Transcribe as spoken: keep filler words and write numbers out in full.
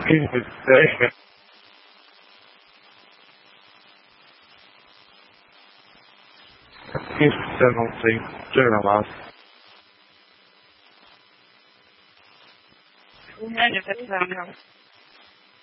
Quem você Quem você não tem journalist? None of it's on